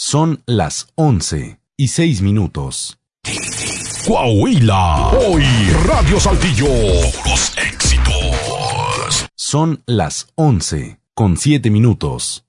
Son las 11:06. Coahuila, hoy Radio Saltillo, los éxitos. Son las 11:07.